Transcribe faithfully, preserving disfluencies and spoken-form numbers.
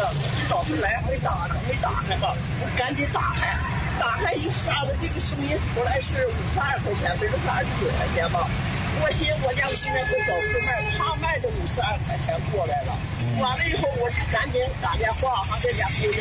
这老师来回打开没打开吧？我赶紧打开，打开一下子这个声音出来是五十二块钱，不是二十九块钱吧？我寻思我家我今天回早市卖，他卖的五十二块钱过来了。完了以后我就赶紧打电话，还给家姑娘。